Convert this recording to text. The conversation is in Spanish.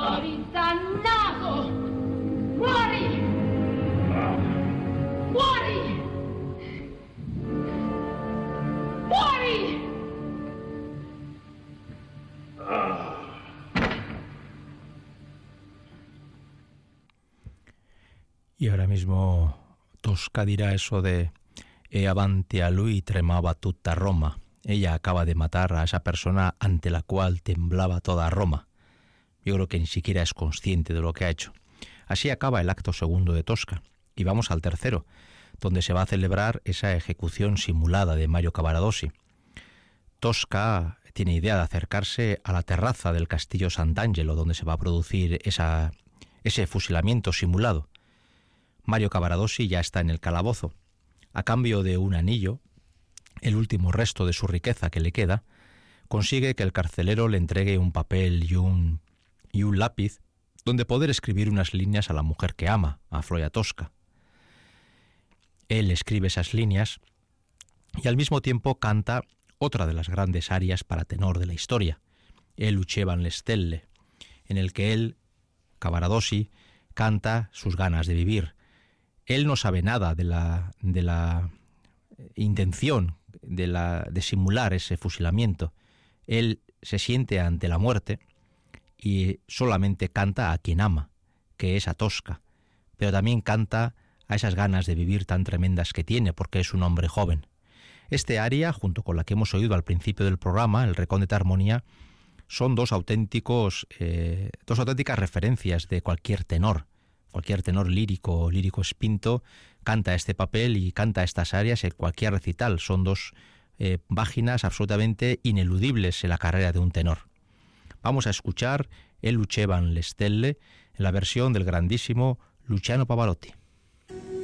Muori, dannato! Muori! Muori! Muori! Y ahora mismo Tosca dirá eso de «E avanti a lui tremaba tutta Roma». Ella acaba de matar a esa persona ante la cual temblaba toda Roma. Yo creo que ni siquiera es consciente de lo que ha hecho. Así acaba el acto segundo de Tosca. Y vamos al tercero, donde se va a celebrar esa ejecución simulada de Mario Cavaradossi. Tosca tiene idea de acercarse a la terraza del Castillo Sant'Angelo, donde se va a producir ese fusilamiento simulado. Mario Cavaradossi ya está en el calabozo. A cambio de un anillo, el último resto de su riqueza que le queda, consigue que el carcelero le entregue un papel y un lápiz donde poder escribir unas líneas a la mujer que ama, a Floria Tosca. Él escribe esas líneas y al mismo tiempo canta otra de las grandes arias para tenor de la historia, El Lucevan le stelle, en el que él, Cavaradossi, canta sus ganas de vivir. Él no sabe nada de la intención de simular ese fusilamiento. Él se siente ante la muerte y solamente canta a quien ama, que es a Tosca, pero también canta a esas ganas de vivir tan tremendas que tiene, porque es un hombre joven. Este aria, junto con la que hemos oído al principio del programa, el Recón de Armonía, son dos auténticas referencias de cualquier tenor lírico espinto, canta este papel y canta estas arias en cualquier recital. Son dos páginas absolutamente ineludibles en la carrera de un tenor. Vamos a escuchar El Lucevan le stelle en la versión del grandísimo Luciano Pavarotti.